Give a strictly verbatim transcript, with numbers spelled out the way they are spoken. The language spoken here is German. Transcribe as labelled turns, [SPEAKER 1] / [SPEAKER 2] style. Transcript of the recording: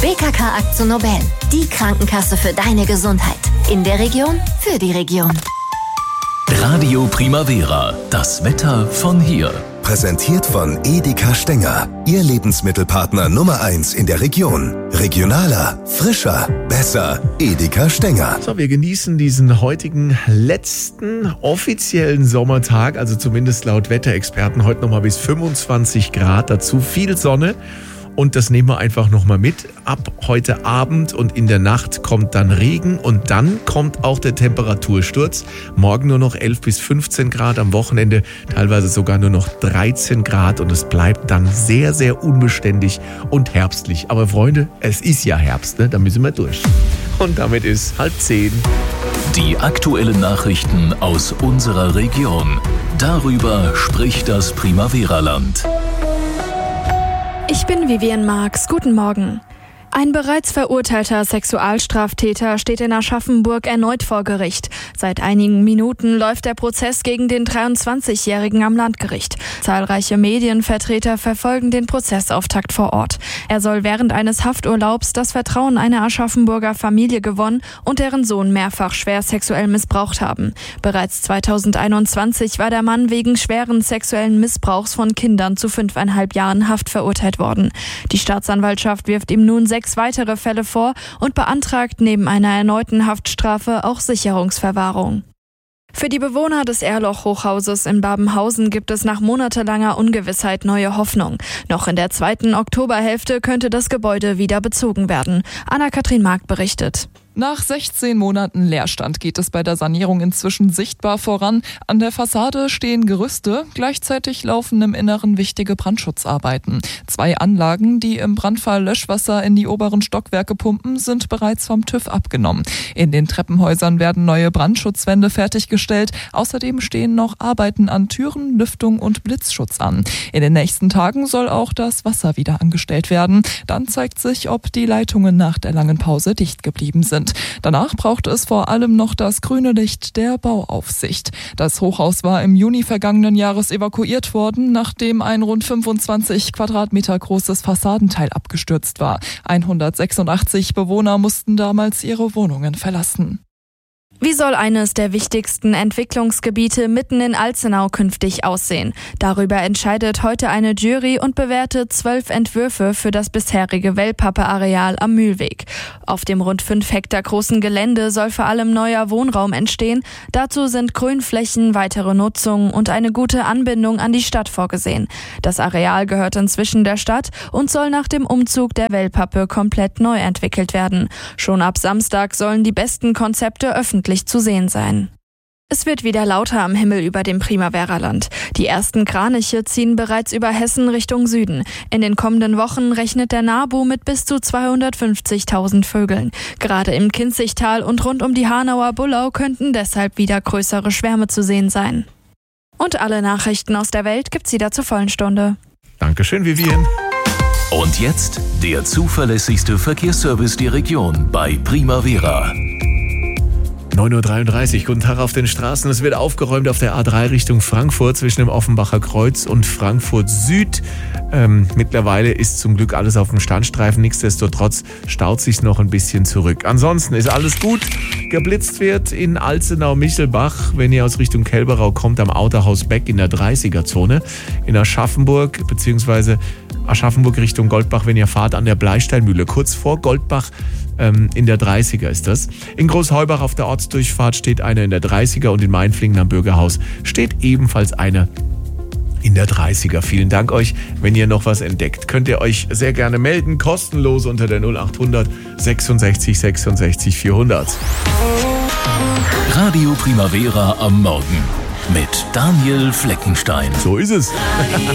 [SPEAKER 1] B K K AkzoNobel, die Krankenkasse für deine Gesundheit. In der Region, für die Region.
[SPEAKER 2] Radio Primavera, das Wetter von hier.
[SPEAKER 3] Präsentiert von Edeka Stenger, Ihr Lebensmittelpartner Nummer eins in der Region. Regionaler, frischer, besser. Edeka Stenger.
[SPEAKER 4] So, wir genießen diesen heutigen letzten offiziellen Sommertag, also zumindest laut Wetterexperten, heute nochmal bis fünfundzwanzig Grad, dazu viel Sonne. Und das nehmen wir einfach nochmal mit. Ab heute Abend und in der Nacht kommt dann Regen und dann kommt auch der Temperatursturz. Morgen nur noch elf bis fünfzehn Grad, am Wochenende teilweise sogar nur noch dreizehn Grad und es bleibt dann sehr, sehr unbeständig und herbstlich. Aber Freunde, es ist ja Herbst, ne? Da müssen wir durch. Und damit ist halb zehn.
[SPEAKER 2] Die aktuellen Nachrichten aus unserer Region. Darüber spricht das Primavera-Land.
[SPEAKER 5] Ich bin Vivian Marx. Guten Morgen. Ein bereits verurteilter Sexualstraftäter steht in Aschaffenburg erneut vor Gericht. Seit einigen Minuten läuft der Prozess gegen den dreiundzwanzigjährigen am Landgericht. Zahlreiche Medienvertreter verfolgen den Prozessauftakt vor Ort. Er soll während eines Hafturlaubs das Vertrauen einer Aschaffenburger Familie gewonnen und deren Sohn mehrfach schwer sexuell missbraucht haben. Bereits zweitausendeinundzwanzig war der Mann wegen schweren sexuellen Missbrauchs von Kindern zu fünfeinhalb Jahren Haft verurteilt worden. Die Staatsanwaltschaft wirft ihm nun sechs weitere Fälle vor und beantragt neben einer erneuten Haftstrafe auch Sicherungsverwahrung. Für die Bewohner des Erloch-Hochhauses in Babenhausen gibt es nach monatelanger Ungewissheit neue Hoffnung. Noch in der zweiten Oktoberhälfte könnte das Gebäude wieder bezogen werden. Anna-Kathrin Mark berichtet.
[SPEAKER 6] Nach sechzehn Monaten Leerstand geht es bei der Sanierung inzwischen sichtbar voran. An der Fassade stehen Gerüste, gleichzeitig laufen im Inneren wichtige Brandschutzarbeiten. Zwei Anlagen, die im Brandfall Löschwasser in die oberen Stockwerke pumpen, sind bereits vom TÜV abgenommen. In den Treppenhäusern werden neue Brandschutzwände fertiggestellt. Außerdem stehen noch Arbeiten an Türen, Lüftung und Blitzschutz an. In den nächsten Tagen soll auch das Wasser wieder angestellt werden. Dann zeigt sich, ob die Leitungen nach der langen Pause dicht geblieben sind. Danach braucht es vor allem noch das grüne Licht der Bauaufsicht. Das Hochhaus war im Juni vergangenen Jahres evakuiert worden, nachdem ein rund fünfundzwanzig Quadratmeter großes Fassadenteil abgestürzt war. hundertsechsundachtzig Bewohner mussten damals ihre Wohnungen verlassen.
[SPEAKER 5] Wie soll eines der wichtigsten Entwicklungsgebiete mitten in Alzenau künftig aussehen? Darüber entscheidet heute eine Jury und bewertet zwölf Entwürfe für das bisherige Wellpappe-Areal am Mühlweg. Auf dem rund fünf Hektar großen Gelände soll vor allem neuer Wohnraum entstehen. Dazu sind Grünflächen, weitere Nutzungen und eine gute Anbindung an die Stadt vorgesehen. Das Areal gehört inzwischen der Stadt und soll nach dem Umzug der Wellpappe komplett neu entwickelt werden. Schon ab Samstag sollen die besten Konzepte öffentlich zu sehen sein. Es wird wieder lauter am Himmel über dem Primavera-Land. Die ersten Kraniche ziehen bereits über Hessen Richtung Süden. In den kommenden Wochen rechnet der NABU mit bis zu zweihundertfünfzigtausend Vögeln. Gerade im Kinzigtal und rund um die Hanauer Bullau könnten deshalb wieder größere Schwärme zu sehen sein. Und alle Nachrichten aus der Welt gibt's wieder zur vollen Stunde.
[SPEAKER 4] Dankeschön, Vivian.
[SPEAKER 2] Und jetzt der zuverlässigste Verkehrsservice der Region bei Primavera.
[SPEAKER 4] neun Uhr dreiunddreißig, guten Tag auf den Straßen. Es wird aufgeräumt auf der A drei Richtung Frankfurt zwischen dem Offenbacher Kreuz und Frankfurt Süd. Ähm, mittlerweile ist zum Glück alles auf dem Standstreifen. Nichtsdestotrotz staut sich noch ein bisschen zurück. Ansonsten ist alles gut. Geblitzt wird in Alzenau-Michelbach, wenn ihr aus Richtung Kelberau kommt, am Autohaus Beck in der dreißiger-Zone. In Aschaffenburg bzw. Aschaffenburg Richtung Goldbach, wenn ihr fahrt, an der Bleisteinmühle. Kurz vor Goldbach ähm, in der dreißiger ist das. In Großheubach auf der Ortsdurchfahrt steht eine in der dreißiger und in Mainflingen am Bürgerhaus steht ebenfalls eine in der dreißiger. Vielen Dank euch. Wenn ihr noch was entdeckt, könnt ihr euch sehr gerne melden. Kostenlos unter der null achthundert sechsundsechzig sechsundsechzig vierhundert.
[SPEAKER 2] Radio Primavera am Morgen mit Daniel Fleckenstein.
[SPEAKER 4] So ist es.